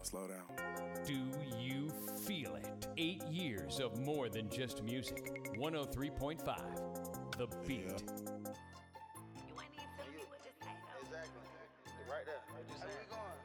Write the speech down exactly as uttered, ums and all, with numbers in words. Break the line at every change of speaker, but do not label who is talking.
Slow down.
Do you feel it? Eight years of more than just music. one oh three point five, The Beat.
Yeah.
You ain't even telling me what to say, though.
Exactly. Right there. Right just
Where
saying.
we going?